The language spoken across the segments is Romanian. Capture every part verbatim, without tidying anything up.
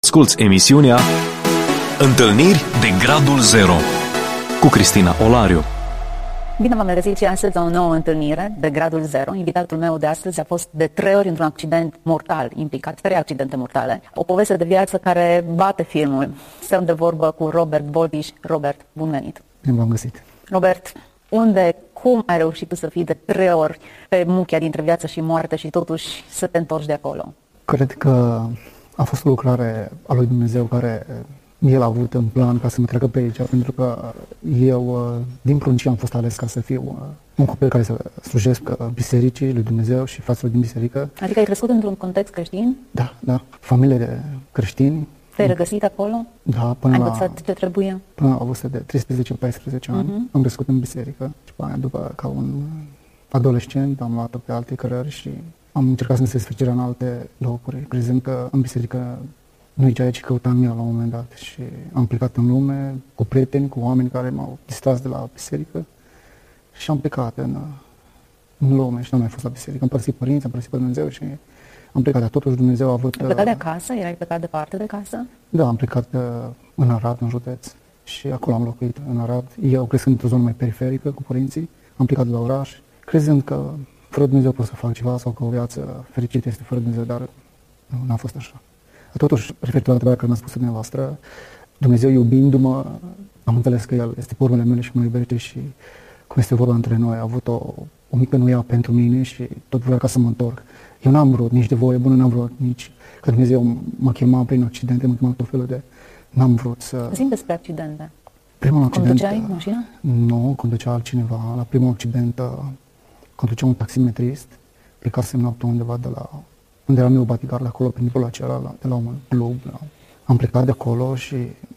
Asculți emisiunea Întâlniri de Gradul Zero cu Cristina Olariu. Bine v-am regăsit și astăzi la o nouă întâlnire de Gradul Zero. Invitatul meu de astăzi a fost de trei ori într-un accident mortal, implicat trei accidente mortale. O poveste de viață care bate filmul. Stăm de vorbă cu Robert Boldiș. Robert, bun venit! Bine v-am găsit! Robert, unde, cum ai reușit tu să fii de trei ori pe muchia dintre viață și moarte și totuși să te întorci de acolo? Cred că a fost o lucrare a lui Dumnezeu care El a avut în plan ca să mă treacă pe aici, pentru că eu, din pruncie, am fost ales ca să fiu un copil care să slujesc bisericii lui Dumnezeu și fraților din biserică. Adică ai crescut într-un context creștin? Da, da. Familie de creștini. Te-ai regăsit acolo? Da, până ai la... învățat ce trebuia? Până la o vârstă de treisprezece paisprezece ani. Uh-huh. Am crescut în biserică și după aia, după, ca un adolescent, am luat-o pe alte cărări și am încercat să ne desfășurăm în alte locuri, crezând că în biserică nu e ceea ce căutam eu la un moment dat și am plecat în lume cu prieteni, cu oameni care m-au distras de la biserică și am plecat în, în lume și nu am mai fost la biserică. Am părăsit părinți, am părăsit pe Dumnezeu și am plecat, dar totuși Dumnezeu a avut... Ai plecat de acasă? Erai plecat departe de casă? Da, am plecat uh, în Arad, în județ și acolo am locuit în Arad. Eu crescând într-o zonă mai periferică cu părinții, am plecat de la oraș, crezând că fără Dumnezeu pot să fac ceva sau că o viață fericită este fără Dumnezeu, dar nu, n-a fost așa. Totuși, referitor la întrebarea care mi-a spus dumneavoastră, Dumnezeu iubindu-mă, am înțeles că El este urmele mele și mă iubește și cum este vorba între noi, a avut o, o mică nuia pentru mine și tot voia ca să mă întorc. Eu n-am vrut nici de voie bună, n-am vrut nici că Dumnezeu mă chema prin accidente, mă chema tot felul de... N-am vrut să... Zi despre accidente. Primul accident... Conduceai mașina? Nu, conducea altcineva. La primul accident conducea un taximetrist, plecasem noaptea undeva de la... unde eram eu batigar de acolo, prin timpul acela, de la un club. La... Am plecat de acolo și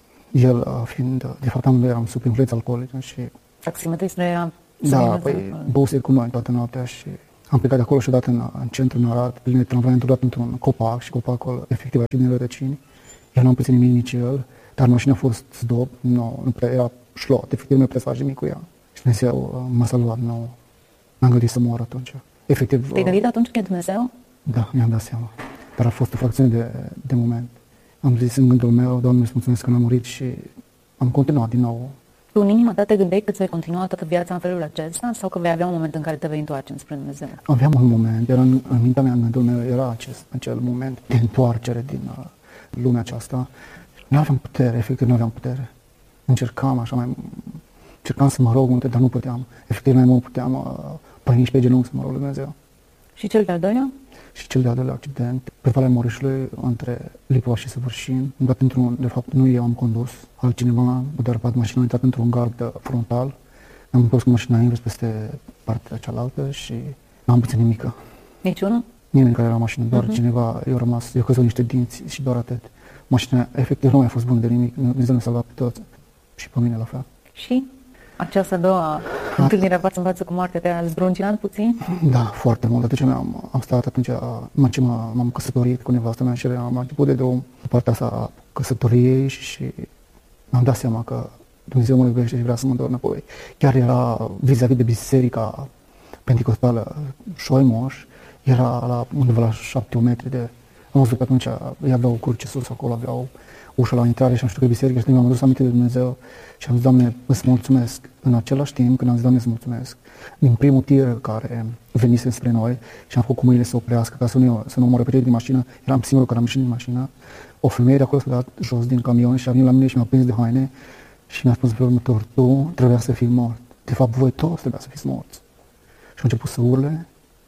el fiind... De fapt, amândoi eram sub influența alcoolică și... Taximetristul era... Da, păi băuse cu noi toată noaptea și... Am plecat de acolo și odată în, în centru, în Arad, plin de tramvai, am dat într-un copac și copacul efectiv a din rădăcini. Eu n-am pățit nimic, nici el, dar mașina a fost zdop, nu, nu prea era șlot, efectiv nu prea să faci nimic cu ea. Și Dumnezeu m-a salvat, nu, n-am gândit să mor atunci. Efectiv... Te-ai gândit atunci că e Dumnezeu? Da, mi-am dat seama, dar a fost o fracțiune de, de moment. Am zis în gândul meu, Doamne, îți mulțumesc că n-am murit și am continuat din nou. Tu în inima ta te gândeai că îți vei continua toată viața în felul acesta sau că vei avea un moment în care te vei întoarce spre Dumnezeu? Aveam un moment, era în, în mintea mea, în gândul meu, era acest, acel moment de întoarcere din uh, lumea aceasta. Nu aveam putere, efectiv nu aveam putere. Încercam așa, mai, încercam să mă rog multe, dar nu puteam. Efectiv mai mult puteam uh, păi nici pe genunchi să mă rog lui Dumnezeu. Și cel de-al doilea? Și cel de-al doilea accident, pe Valea Morișului, între Lipova și Săvârșin, am dat într-un, de fapt nu eu am condus, altcineva a derapat mașina, a intrat într-un gard frontal, am întors cu mașina invers peste partea cealaltă și n-am pățit nimică. Niciunul? Nimeni care era în mașină, doar uh-huh. cineva, eu rămas, eu căzut niște dinți și doar atât. Mașina efectiv nu mai a fost bună de nimic, Dumnezeu ne-a salvat pe toți și pe mine la fel. Și? Această a doua întâlnire față în față cu moartea te-a zdruncinat puțin? Da, foarte mult. Atunci am, am stat atunci, m-am, m-am căsătorit cu nevastă mea și am început de drum pe partea asta a căsătoriei și, și mi-am dat seama că Dumnezeu mă iubește și vrea să mă întorc înapoi. Chiar era vis-a-vis de biserica penticostală Șoimoș, era la undeva la șapte metri de... Am văzut că atunci ei aveau curce sus, acolo aveau ușa la intrare și am știut că biserica și mi-am adus aminte de Dumnezeu și am zis, Doamne, îți mulțumesc. În același timp, când am zis, Doamne, îți mulțumesc, din primul tir care venise spre noi și am făcut cu mâinile să oprească ca să nu, să nu omoare pe cei din mașină, eram singurul care am ieșit din mașină, o femeie de acolo s-a dat jos din camion și a venit la mine și mi-a prins de haine și mi-a spus pe următor, tu trebuia să fii mort. De fapt, voi toți trebuia să fiți morți. Și au început să urle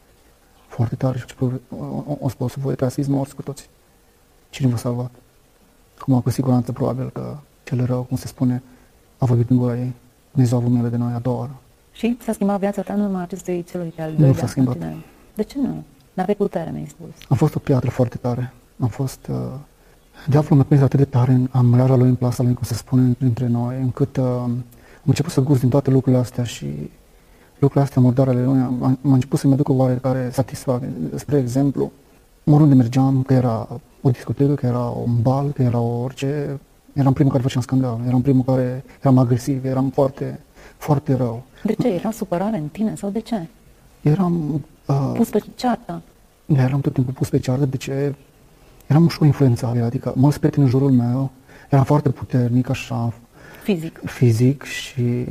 foarte tare și au început, o spus, voi trebuia să fiți morți cu toți. Cine v-a salvat? Acum, cu siguranță, probabil că cel rău, cum se spune, a vorbit în gura ei. Dumnezeu a avut milă de noi a doua oră. Și s-a schimbat viața ta în urma acestui celui de-al doilea? Nu s-a schimbat. De ce nu? N-aveai putere, mi-ai spus. Am fost o piatră foarte tare. Am fost... Uh, diavolul m-a prins atât de tare în amrarea lui, în plasa lui, cum se spune între noi, încât uh, am început să gust din toate lucrurile astea și lucrurile astea murdare ale lui, am, am început să-mi aduc o oarecare satisfacție. Spre exemplu, oriunde mergeam, că era o discotecă, că era un bal, că era orice, eram primul care făceam scandal, eram primul care eram agresiv, eram foarte, foarte rău. De ce? Era supărare în tine sau de ce? Eram... Uh, pus pe ceartă. Eram tot timpul pus pe ceartă, de ce? eram ușor influențabil, adică mulți prieteni în jurul meu, eram foarte puternic, așa, Fizic. fizic și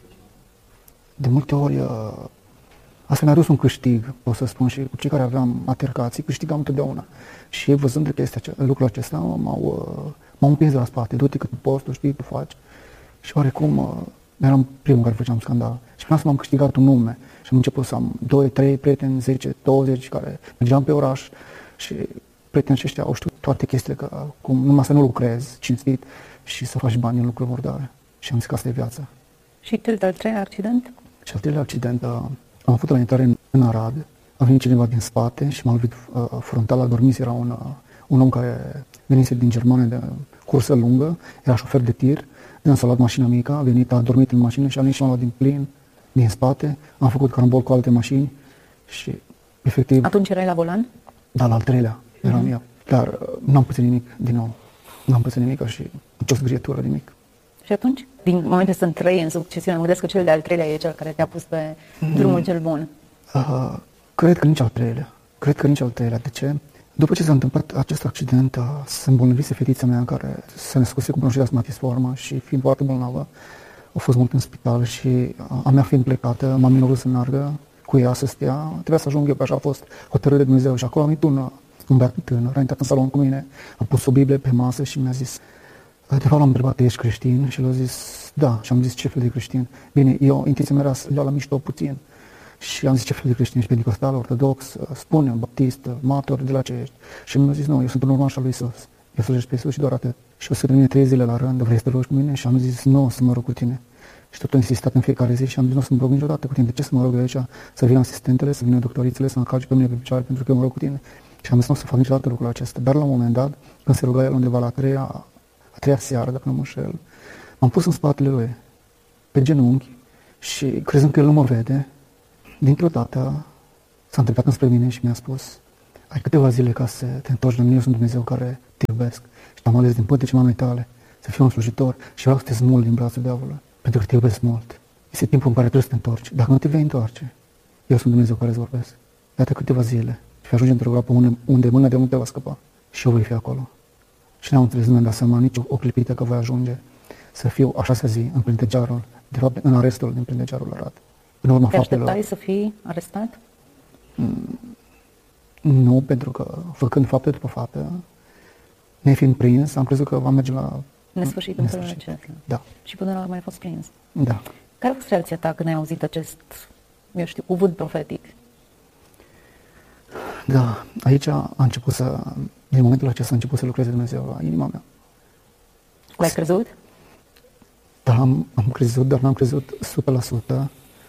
de multe ori uh, asta mi-a dus un câștig, pot să spun, și cu cei care aveam altercații, câștigam întotdeauna. Și ei, văzând chestia, lucrul acesta, m-au, uh, m-au împins de la spate, du-te cât poți, tu știi, tu faci. Și oarecum uh, eram primul care făceam scandal. Și până să m-am câștigat un nume și am început să am doi, trei prieteni, zece, douăzeci care mergeam pe oraș și prietenii aceștia au știut toate chestiile, că cum numai să nu lucrezi cinstit și să faci bani în lucruri murdare. Și am zis că asta e viața. Și cel de-al treilea accident? Și al treilea accident, uh, am avut la intrare în, în Arad, a venit cineva din spate și m-a lovit uh, frontal, a dormit, era un, uh, un om care venise din Germania de cursă lungă, era șofer de tir, de s-a luat mașina mică, a venit, a dormit în mașină și a venit și m-a luat din plin, din spate, am făcut carambol cu alte mașini și efectiv... Atunci erai la volan? Da, la al treilea eram uh-huh. eu, dar uh, n-am pățit nimic din nou, n-am pățit nimic și nicio zgrietură, nimic. Și atunci, din momentul sunt trei în succesiune, mă gândesc că cel de-al treilea e cel care te-a pus pe mm. drumul cel bun. Uh, cred că nici al treilea. Cred că nici al treilea. De ce? După ce s-a întâmplat acest accident, uh, se îmbolnăvise fetița mea care se născuse cu bronșitas matiformă și fiind foarte bolnavă, a fost mult în spital și uh, a mea fiind plecată, m-am minorut să meargă cu ea să stea. Trebuia să ajung eu, că așa a fost hotărâre de Dumnezeu. Și acolo am venit un, un băiat tânăr, a intrat în salon cu mine, a pus o Biblie pe masă și mi-a zis, de fapt l-am întrebat, ești creștin? Și el a zis, da. Și am zis, ce fel de creștin? Bine, eu, intenția mea era să iau la mișto puțin. Și am zis, ce fel de creștin? Ești pentecostal, ortodox, spune, baptist, martor, de la ce ești? Și mi-a zis, nu, eu sunt un urmaș al lui Iisus. Eu slujesc pe Iisus și doar atât. Și o să mine trei zile la rând, vrei să te rogi cu mine? Și am zis, nu, să mă rog cu tine. Și tot am insistat în fiecare zi și am zis, nu o să mă rog niciodată cu tine. De ce să mă rog eu aici? Să vină asistentele, să vină doctorițele, să mă calce pe mine pe picioare pentru că eu mă rog cu tine. Și am zis, nu o să fac niciodată lucrul acesta. Dar la un moment dat, când se ruga el undeva la treia, a treia seară, dacă nu mă înșel, m-am pus în spatele lui, pe genunchi și crezând că el nu mă vede, dintr-o dată s-a întrebat înspre mine și mi-a spus, ai câteva zile ca să te întorci la mine, eu sunt Dumnezeu care te iubesc și te-am ales din pântecele mamei tale să fiu un slujitor și vreau să te smulg din brațul diavolului, pentru că te iubesc mult. Este timpul în care trebuie să te întorci. Dacă nu te vei întoarce, eu sunt Dumnezeu care îți vorbesc. Iată câteva zile și vei ajunge într-o groapă unde, unde mâna de unde te va scăpa și eu voi fi acolo. Și n-am înțeles, nu mi-am dat seama nici o clipită că voi ajunge să fiu a șasea zi în printegearul, de fapt în arestul din printegearul Arad. În urma te faptelor... așteptai să fii arestat? Mm, nu, pentru că făcând fapte după fapte, nefiind prins, am crezut că va merge la... Nesfârșit în felul acesta. Da. Și până la urmă ai fost prins. Da. Care a fost reacția ta când ai auzit acest, eu știu, cuvânt profetic? Da, aici a început să... Din momentul acesta a început să lucreze Dumnezeu la inima mea. L-ai crezut? Da, am, am crezut, dar n-am crezut o sută la sută.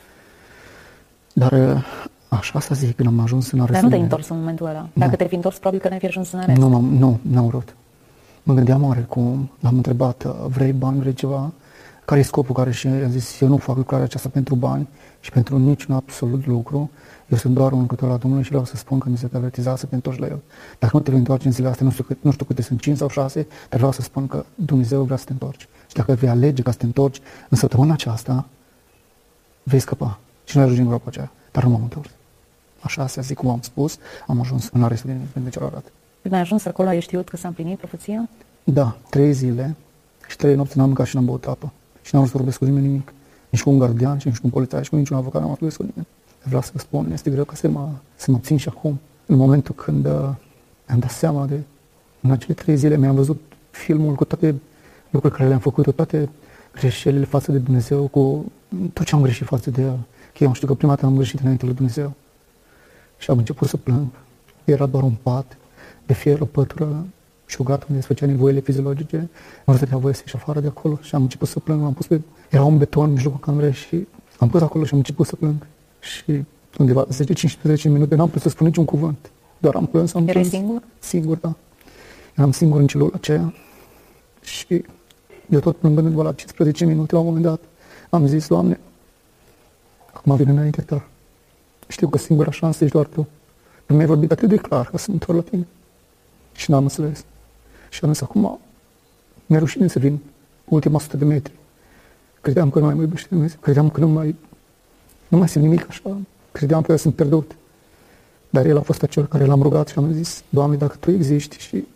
Dar așa să zic, când am ajuns în arest. Dar nu te-ai întors în momentul ăla. Dacă nu. te-ai fi întors, probabil că n-ai fi ajuns în arest. Nu, nu, nu, n-am vrut. Mă gândeam oarecum, l-am întrebat, vrei bani, vrei ceva? Care e scopul? Care și am zis, eu nu fac lucrarea aceasta pentru bani și pentru niciun absolut lucru. Eu sunt doar un lucrător la Domnului și vreau să spun că mi se te avertiza să te întorci la El. Dacă nu te vei întoarce în zilele astea, nu știu, cât, nu știu câte sunt, cinci sau șase, dar vreau să spun că Dumnezeu vrea să te întorci. Și dacă vei alege ca să te întorci în săptămâna aceasta, vei scăpa. Și nu ajungi în groapa aceea. Dar nu m-am întors. Așa se zic cum am spus, am ajuns în arestul din Prindegearul Arad. Când ai ajuns acolo, ai știut că s-a împlinit profeția? Da, trei zile și trei nopți n-am mâncat și n-am băut apă. Și n-am vrut să vorbesc cu nimeni nimic. Nici cu un gardian, nici cu un polițai, nici cu niciun avocat n-am vorbesc cu nimeni. Vreau să vă spun, este greu ca să mă, să mă țin și acum. În momentul când uh, mi-am dat seama de... În acele trei zile mi-am văzut filmul cu toate lucrurile care le-am făcut, cu toate greșelile față de Dumnezeu, cu tot ce am greșit față de El. Că eu știu că prima dată am greșit înainte lui Dumnezeu. Și am început să plâng. Era doar un pat de fier, o pătură și o gata unde se făcea nevoile fiziologice. Nu dădea voie să ieși afară de acolo și am început să plâng. M-am pus pe... Era un beton în mijlocul camerei și am pus acolo și am început să plâng. Și undeva zece cincisprezece minute n-am putut să spun niciun cuvânt. Doar am plâns, am plâns. Erai singur? Singur, da. Eram singur în celula aceea și eu tot plângând undeva la cincisprezece minute, la un moment dat, am zis, Doamne, acum vine înainte ta. Știu că singura șansă ești doar Tu. Nu mi-ai vorbit atât de clar ca să mă întorc la Tine. Și n-am înțeles. Și am zis, acum mi-e rușine să vin ultima sută de metri. Credeam că nu mai mă iubește Dumnezeu. Credeam că nu mai, nu mai simt nimic așa. Credeam că eu sunt pierdut. Dar El a fost acel care l-am rugat și am zis, Doamne, dacă Tu existi și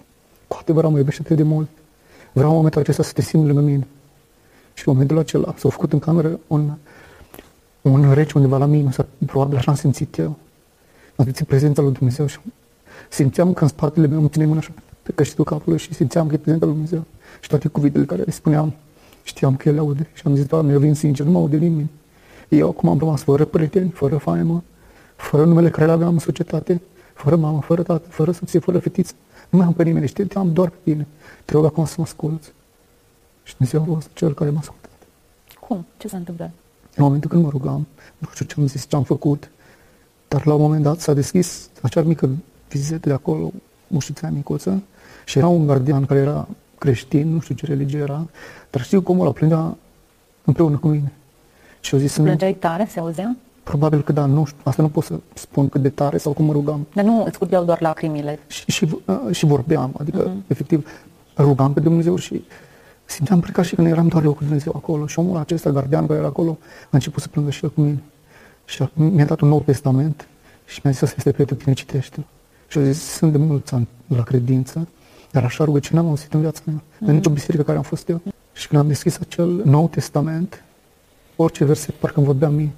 cu adevărat mă iubește atât de mult. Vreau în momentul acesta să te simt lângă mine. Și în momentul acela s-a făcut în cameră un, un rece undeva la mine, probabil așa am simțit eu. Am simțit prezența lui Dumnezeu și simțeam că în spatele meu îmi ține mâna așa pe căștitul capului și simțeam că e prezența lui Dumnezeu. Și toate cuvintele care le spuneam, știam că El le aude. Și am zis, Doamne, eu vin sincer, nu mă aude nimeni. Eu acum am rămas fără prieteni, fără faimă, fără numele care le aveam în societate, fără mamă, fără tată, fără soție, fără fetiță. Nu mai am pe nimeni, știi, te am doar pe tine. Te rog acum să mă asculți. Și Dumnezeu a fost cel care m-a ascultat. Cum? Ce s-a întâmplat? În momentul când mă rugam, nu știu ce am zis, ce am făcut, dar la un moment dat s-a deschis acea mică vizită de acolo, ușița micuță, și era un gardian care era creștin, nu știu ce religie era, dar știu cum ăla plângea împreună cu mine. Și eu zis, plângeai tare? Se auzea? Probabil că da, nu știu, asta nu pot să spun cât de tare sau cum mă rugam. Dar nu îți curgeau doar lacrimile? Și, și, și vorbeam, adică uh-huh. efectiv rugam pe Dumnezeu și simțeam ca și când eram doar eu cu Dumnezeu acolo. Și omul acesta, gardian care era acolo, a început să plângă și el cu mine. Și mi-a dat un nou testament și mi-a zis, asta este pentru tine, citește-l. Și a zis, sunt de mulți ani la credință, dar așa rugăciune n-am auzit în viața mea, uh-huh. în nicio biserică care am fost eu. Și când am deschis acel nou testament, orice verset parcă îmi vorbea mie.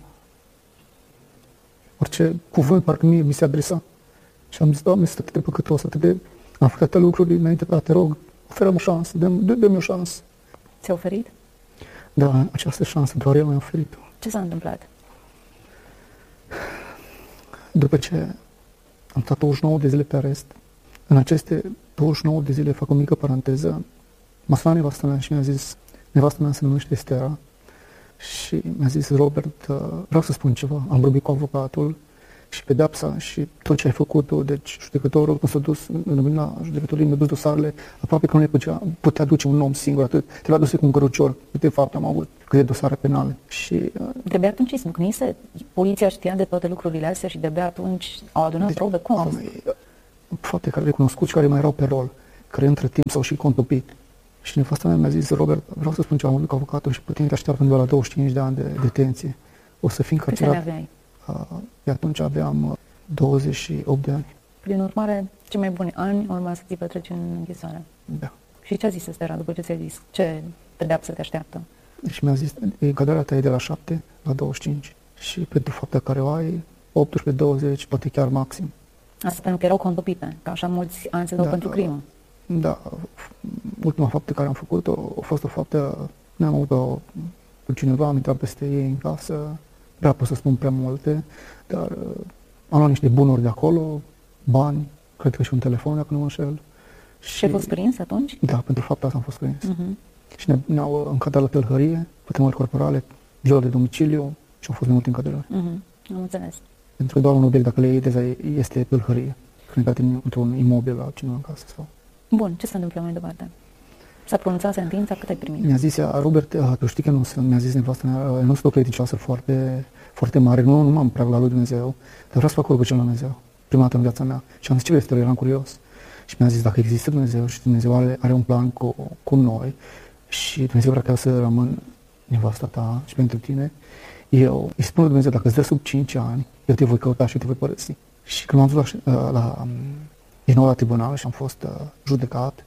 Orice cuvânt parcă mie mi se adresa. Și am zis, Doamne, sunt atât de păcătos, atât de... Am făcut atâtea lucruri înainte, dar te rog, oferă-mi o șansă, dă-mi, dă-mi o șansă. Ți-a oferit? Da, această șansă, doar El mi-a oferit-o. Ce s-a întâmplat? După ce am stat douăzeci și nouă de zile pe arest, în aceste douăzeci și nouă de zile, fac o mică paranteză, m-a sunat nevastă mea și mi-a zis, nevastă mea se numește Estera, și mi-a zis, Robert, vreau să spun ceva, am vorbit cu avocatul și pedepsa și tot ce ai făcut, deci judecătorul, când s-a dus în la judecătorii, mi-a dus dosarele, aproape că nu le putea, putea duce un om singur atât, te l-a dus cu un cărucior, câte fapte am avut, câte dosare penale. Și de-abia atunci izbucnise, poliția știa de toate lucrurile astea și de-abia atunci au adunat deci, probe, cum a fost? Fapte care le cunoscut și care mai erau pe rol, care între timp s-au și contopit. Și nevasta mea mi-a zis, Robert, vreau să spun ce am vorbit cu avocatul și pe tine te așteaptă undeva la douăzeci și cinci de ani de detenție. O să fii încarcerat. Câte aveai? Uh, atunci aveam uh, douăzeci și opt de ani. Prin urmare, cei mai buni ani urma să ți petreci în închisoare. Da. Și ce a zis Estera după ce ți-a zis? Ce pedeapsă te așteaptă? Și mi-a zis, căderea ta e de la șapte la douăzeci și cinci. Și pentru fapta care o ai, optsprezece, douăzeci, poate chiar maxim. Asta pentru că erau contopite, că așa mulți ani se dau da, pentru crimă. Da, ultima faptă care am făcut-o a fost o faptă, ne-am avut-o cu cineva, am intrat peste ei în casă, prea pot să spun prea multe, dar uh, am luat niște bunuri de acolo, bani, cred că și un telefon, dacă nu mă înșel. Și ai fost prins atunci? Da, pentru fapta asta am fost prins. Uh-huh. Și ne, ne-au încadrat la tâlhărie, cu temări corporale, viol de domiciliu și au fost mai multe încadrări. Uh-huh. Am înțeles. Pentru că doar un obiect, dacă le iei, deja este tâlhărie. Când ai într-un imobil la cineva în casă sau... Bun, ce se întâmplă mai departe? S-a pronunțat sentința, cât ai primit? Mi-a zis ea, Robert, tu știi că nu sunt, mi-a zis nevastă mea, nu sunt o credincioasă foarte, foarte mare, nu, nu m-am prea la lui Dumnezeu, dar vreau să fac o rugăciune la Dumnezeu, prima dată în viața mea. Și am zis, ce vrei să te eram curios. Și mi-a zis, dacă există Dumnezeu și Dumnezeu are, are un plan cu, cu noi și Dumnezeu vrea ca să rămân nevasta ta și pentru tine, eu îi spun lui Dumnezeu, dacă îți dă sub cinci ani, eu te voi căuta și te voi părăsi. Și când m-am dus la, la, din nou la tribunal și am fost uh, judecat,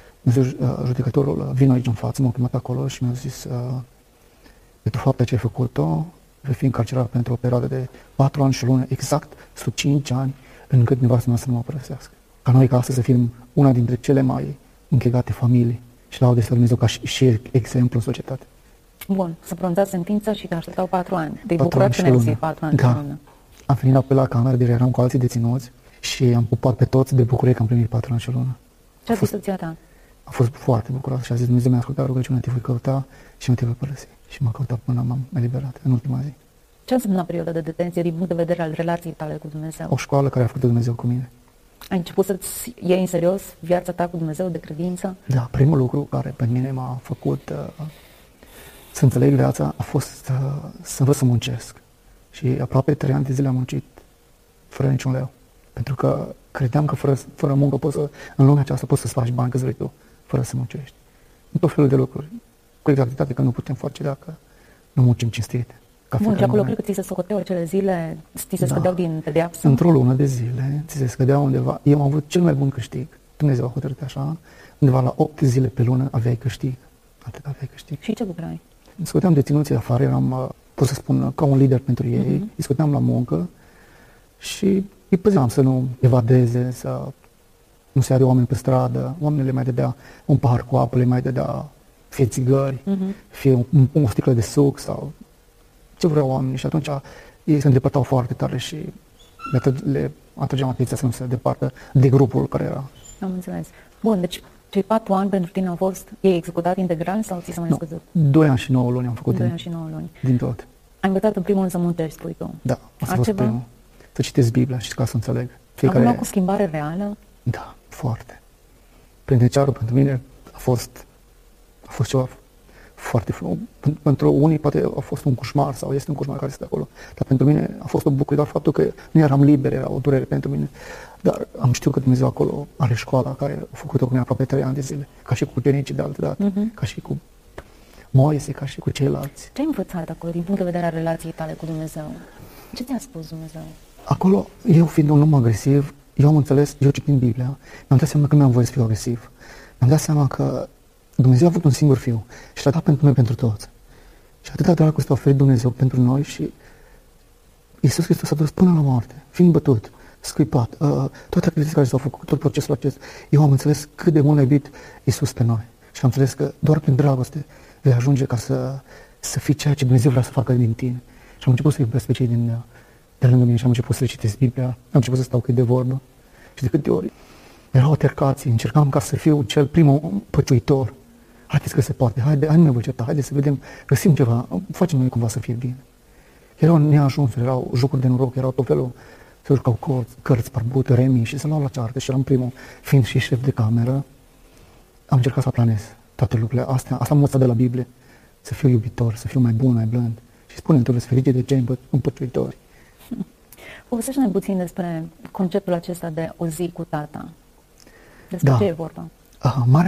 judecătorul vine aici în față, m-a chemat acolo și mi-a zis uh, pentru faptul ce ai făcut-o, vei fi încarcerat pentru o perioadă de patru ani și o lună, exact sub cinci ani, încât nevastă mea să nu mă părăsească. Ca noi, ca astăzi, să fim una dintre cele mai închegate familii și laudă să Dumnezeu ca și, și exemplu în societate. Bun, s-a pronunțat sentința și te așteptau patru ani. Te-ai bucurat când ai auzit patru ani da. și lună. Am venit apoi la cameră, deja eram cu alții deținuți și am pupat pe toți de bucurie că am primit patru ani și o lună. Ce a zis soția ta? A fost foarte bucurat și a zis, Dumnezeu mi-a ascultat rugăciunea, te voi căuta și nu te voi părăsi. Și m-a căutat până m-am eliberat în ultima zi. Ce a însemnat perioada de detenție din punct de vedere al relației tale cu Dumnezeu? O școală care a făcut Dumnezeu cu mine. Ai început să-ți iei în serios viața ta cu Dumnezeu de credință? Da, primul lucru care pe mine m-a făcut uh, să înțeleg viața a fost uh, să învăț să muncesc. Și aproape trei ani de zile am muncit fără niciun leu. Pentru că credeam că fără, fără muncă poți să, în lumea aceasta poți să-ți faci bani câți vrei tu, fără să muncești. În tot felul de lucruri. Cu exactitate că nu putem face dacă nu muncim cinstit. Bun, și acolo cred că ți se socoteau acele zile, ți se da. scădeau din pedeapsă? Într-o lună de zile ți se scădeau undeva. Eu am avut cel mai bun câștig Dumnezeu a hotărât așa, undeva la opt zile pe lună aveai câștig. Atât aveai câștig. Și ce lucrai? Scoteam deținuții afară, eram, uh, pot să spun, ca un lider pentru ei, Mhm. îi scoteam la muncă și îi păzeam să nu evadeze, să nu se are oameni pe stradă, oamenii le mai dădea un pahar cu apă, le mai dădea fie țigări, Mhm. fie un, o sticlă de suc sau ce vreau oamenii și atunci ei se îndepărtau foarte tare și le, atră- le atrăgeam atenția să nu se departă de grupul care era. Am înțeles. Bun, deci cei patru ani pentru tine au fost, ei executat integral sau ți s-a mai Nu, scăzut? doi ani și nouă luni am făcut Doi din, ani și nouă luni. din tot. Ai învățat în primul rând să muntești, spui tu. Da, asta a fost Altceva? primul. Să citesc Biblia și ca să înțeleg. Am avut loc o schimbare reală? Da, foarte. Penitenciarul pentru mine a fost, a fost ceva foarte frumos. Pen- Pentru unii poate a fost un coșmar sau este un coșmar care este acolo. Dar pentru mine a fost o bucurie, doar faptul că nu eram liber, era o durere pentru mine. Dar am știut că Dumnezeu acolo are școala care a făcut-o cu mine aproape trei ani de zile. Ca și cu ucenicii de altă dată, Mhm. ca și cu Moise, ca și cu ceilalți. Ce ai învățat acolo din punct de vedere a relației tale cu Dumnezeu? Ce ți-a spus Dumnezeu? Acolo, eu fiind un om agresiv, eu am înțeles, eu citind Biblia, mi-am dat seama că nu am voie să fiu agresiv. Mi-am dat seama că Dumnezeu a avut un singur fiu și l-a dat pentru noi, pentru toți. Și atâta dragoste a oferit Dumnezeu pentru noi și Iisus Hristos a dus până la moarte, fiind bătut, scuipat, uh, toate activitățile care s-au făcut, tot procesul acesta. Eu am înțeles cât de mult a iubit Iisus pe noi și am înțeles că doar prin dragoste vei ajunge ca să, să fii ceea ce Dumnezeu vrea să facă din tine. Și am început să iubesc pe cei din, de lângă mine și am început să le citesc Biblia, am început să stau cât de vorbă și de câte ori erau altercații, încercam ca să fiu cel primul păciuitor. Haideți că se poate, haide, hai nu ne voi certa, haide să vedem, găsim ceva, facem noi cumva să fie bine. Erau neajunsuri, erau jocuri de noroc, erau tot felul, se jucau cărți, cărți barbute, remi și se luau la ceartă și eram primul, fiind și șef de cameră, am încercat să aplanez toate lucrurile astea, asta am învățat de la Biblie, să fiu iubitor, să fiu mai bun, mai blând. Și spune întâlnesc fericit de cei împăciuitori. Povestește-ne puțin despre conceptul acesta de o zi cu tata. Despre Da. ce e vorba? Aha, mare